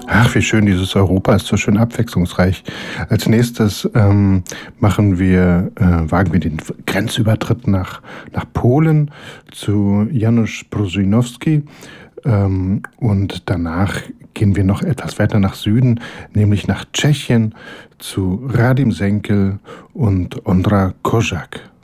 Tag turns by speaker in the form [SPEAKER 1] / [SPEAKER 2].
[SPEAKER 1] Ach, wie schön, dieses Europa ist so schön abwechslungsreich. Als nächstes wagen wir den Grenzübertritt nach Polen zu Janusz Brzezinski. Und danach gehen wir noch etwas weiter nach Süden, nämlich nach Tschechien zu Radim Senkel und Ondra Kozak.